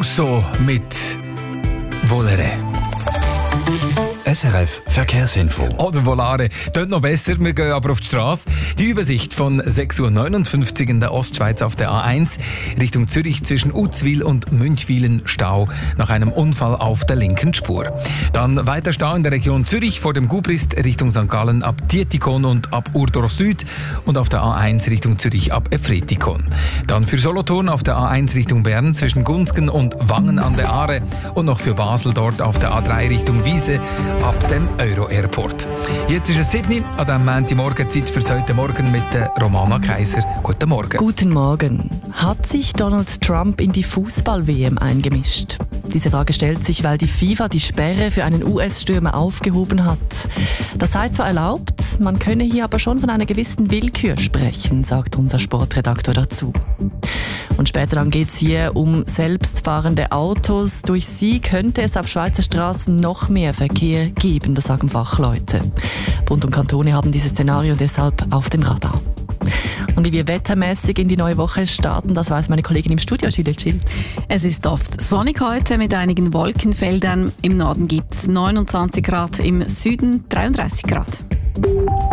Russo mit Volere. SRF Verkehrsinfo. Oder Volare. Tönt noch besser, wir gehen aber auf die Straße. Die Übersicht von 6.59 Uhr in der Ostschweiz auf der A1 Richtung Zürich zwischen Uzwil und Münchwilen Stau nach einem Unfall auf der linken Spur. Dann weiter Stau in der Region Zürich vor dem Gubrist Richtung St. Gallen ab Dietikon und ab Urdorf Süd und auf der A1 Richtung Zürich ab Efretikon. Dann für Solothurn auf der A1 Richtung Bern zwischen Gunsgen und Wangen an der Aare und noch für Basel dort auf der A3 Richtung Wiese ab dem Euro-Airport. Jetzt ist es 7 Uhr, an diesem Montagmorgen Zeit für heute Morgen mit der Romana Kaiser. Guten Morgen. Guten Morgen. Hat sich Donald Trump in die Fußball-WM eingemischt? Diese Frage stellt sich, weil die FIFA die Sperre für einen US-Stürmer aufgehoben hat. Das sei zwar erlaubt, man könne hier aber schon von einer gewissen Willkür sprechen, sagt unser Sportredaktor dazu. Und später dann geht es hier um selbstfahrende Autos. Durch sie könnte es auf Schweizer Straßen noch mehr Verkehr geben, das sagen Fachleute. Bund und Kantone haben dieses Szenario deshalb auf dem Radar. Und wie wir wettermäßig in die neue Woche starten, das weiß meine Kollegin im Studio, Jill. Es ist oft sonnig heute mit einigen Wolkenfeldern. Im Norden gibt es 29 Grad, im Süden 33 Grad.